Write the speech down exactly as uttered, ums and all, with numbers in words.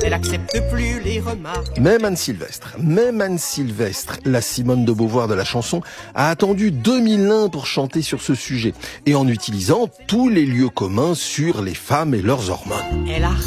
elle accepte plus les remarques. Même Anne Sylvestre, même Anne Sylvestre, la Simone de Beauvoir de la chanson, a attendu deux mille un pour chanter sur ce sujet, et en utilisant tous les lieux communs sur les femmes et leurs hormones. Elle a